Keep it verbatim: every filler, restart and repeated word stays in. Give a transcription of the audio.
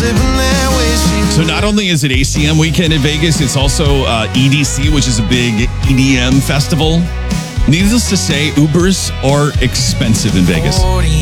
So not only is it A C M weekend in Vegas, it's also uh, E D C, which is a big E D M festival. Needless to say, Ubers are expensive in Vegas.